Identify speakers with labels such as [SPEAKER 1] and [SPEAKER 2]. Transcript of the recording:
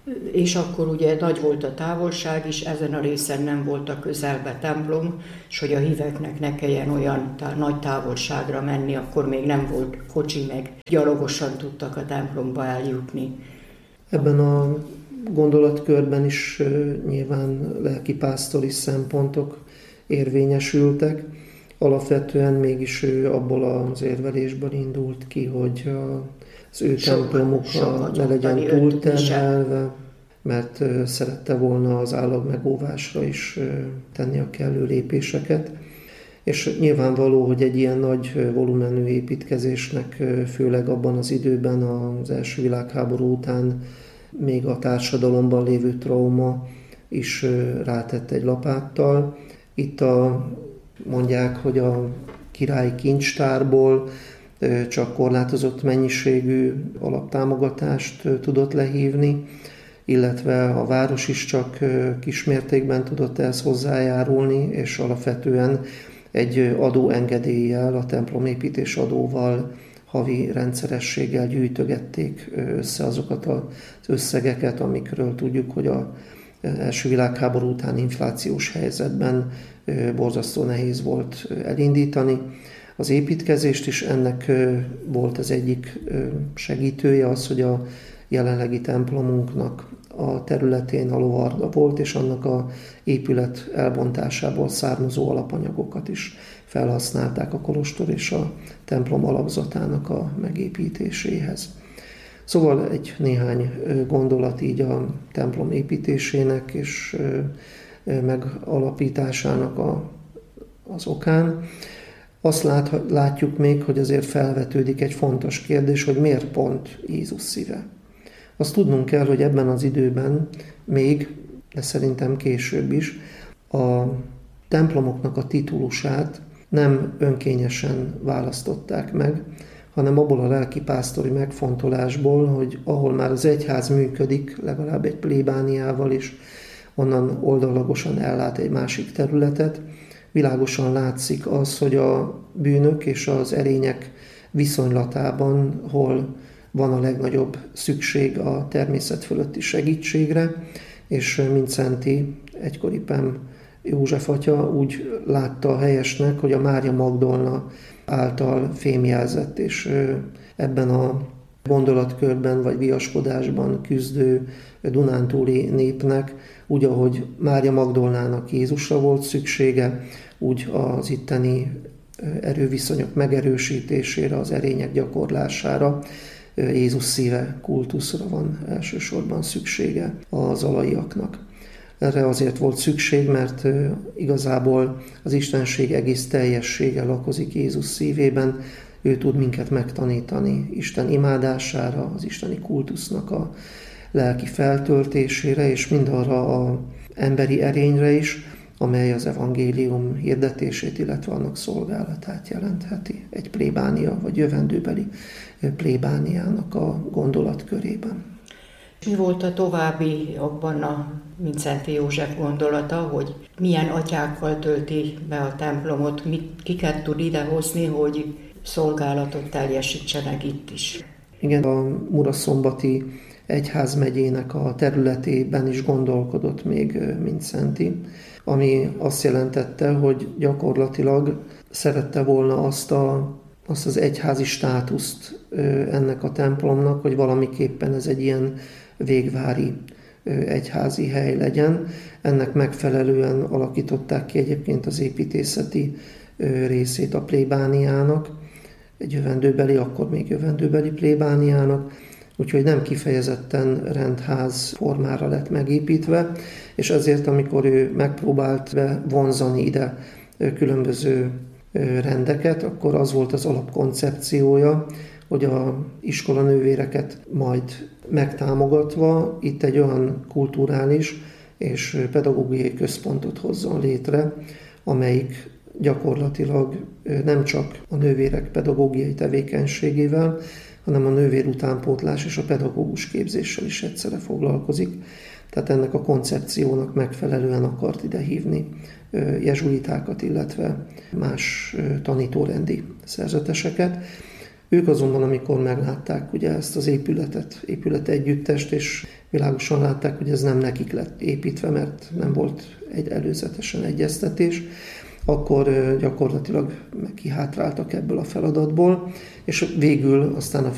[SPEAKER 1] És akkor ugye nagy volt a távolság is, ezen a részen nem volt a közelbe templom, és hogy a híveknek ne kelljen olyan nagy távolságra menni, akkor még nem volt kocsi, meg gyalogosan tudtak a templomba eljutni.
[SPEAKER 2] Ebben a gondolatkörben is nyilván lelkipásztori szempontok érvényesültek. Alapvetően mégis ő abból az érvelésből indult ki, hogy az ő templomuk ne legyen túlterhelve, mert szerette volna az állag megóvásra is tenni a kellő lépéseket. És nyilvánvaló, hogy egy ilyen nagy volumenű építkezésnek, főleg abban az időben, az első világháború után még a társadalomban lévő trauma is rátett egy lapáttal. Itt mondják, hogy a királyi kincstárból csak korlátozott mennyiségű alaptámogatást tudott lehívni, illetve a város is csak kismértékben tudott ehhez hozzájárulni, és alapvetően egy adóengedéllyel, a templomépítés adóval, havi rendszerességgel gyűjtögették össze azokat az összegeket, amikről tudjuk, hogy az első világháború után inflációs helyzetben borzasztó nehéz volt elindítani az építkezést, és ennek volt az egyik segítője az, hogy a jelenlegi templomunknak a területén a lovarda volt, és annak a épület elbontásából származó alapanyagokat is felhasználták a kolostor és a templom alapzatának a megépítéséhez. Szóval egy néhány gondolat így a templom építésének és megalapításának az okán. Azt látjuk még, hogy azért felvetődik egy fontos kérdés, hogy miért pont Jézus szíve. Azt tudnunk kell, hogy ebben az időben még, de szerintem később is, a templomoknak a titulusát nem önkényesen választották meg, hanem abból a lelkipásztori megfontolásból, hogy ahol már az egyház működik, legalább egy plébániával is, onnan oldalagosan ellát egy másik területet, világosan látszik az, hogy a bűnök és az erények viszonylatában hol van a legnagyobb szükség a természet fölötti segítségre, és Mindszenty egykori Pem József atya úgy látta helyesnek, hogy a Mária Magdolna által fémjelzett, és ebben a gondolatkörben vagy viaskodásban küzdő dunántúli népnek, úgy, ahogy Mária Magdolnának Jézusra volt szüksége, úgy az itteni erőviszonyok megerősítésére, az erények gyakorlására, Jézus szíve kultuszra van elsősorban szüksége az alaiaknak. Erre azért volt szükség, mert igazából az Istenség egész teljessége lakozik Jézus szívében, ő tud minket megtanítani Isten imádására, az isteni kultusznak a lelki feltöltésére, és mindarra az emberi erényre is, amely az evangélium hirdetését, illetve annak szolgálatát jelentheti egy plébánia, vagy jövendőbeli plébániának a gondolatkörében.
[SPEAKER 1] Mi volt a továbbiakban a Mindszenty József gondolata, hogy milyen atyákkal tölti be a templomot, kiket tud idehozni, hogy szolgálatot teljesítsenek itt is?
[SPEAKER 2] Igen, a Muraszombati egyházmegyének a területében is gondolkodott még Mindszenty, ami azt jelentette, hogy gyakorlatilag szerette volna azt az egyházi státuszt ennek a templomnak, hogy valamiképpen ez egy ilyen végvári egyházi hely legyen. Ennek megfelelően alakították ki egyébként az építészeti részét a plébániának, egy jövendőbeli, akkor még jövendőbeli plébániának, úgyhogy nem kifejezetten rendház formára lett megépítve, és ezért, amikor ő megpróbált vonzani ide különböző rendeket, akkor az volt az alapkoncepciója, hogy az iskolanővéreket majd megtámogatva itt egy olyan kulturális és pedagógiai központot hozzon létre, amelyik gyakorlatilag nem csak a nővérek pedagógiai tevékenységével, hanem a nővér utánpótlás és a pedagógus képzéssel is egyszerre foglalkozik. Tehát ennek a koncepciónak megfelelően akart ide hívni jezsuitákat, illetve más tanítórendi szerzeteseket. Ők azonban, amikor meglátták ugye ezt az épület együttest, és világosan látták, hogy ez nem nekik lett építve, mert nem volt előzetesen egyeztetés, akkor gyakorlatilag kihátráltak ebből a feladatból, és végül aztán a